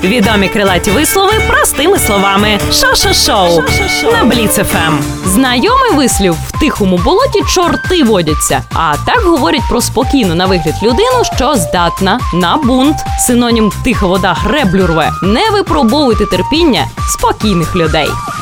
Відомі крилаті вислови простими словами. Шо-шо-шоу на Бліц ФМ. Знайомий вислів «в тихому болоті чорти водяться». А так говорять про спокійну на вигляд людину, що здатна на бунт. Синонім «тиха вода греблю рве». Не випробовуйте терпіння спокійних людей.